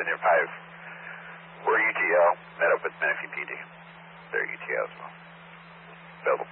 Senior 5. We're UTL. Met up with Menifee PD. They're UTL as well. Available.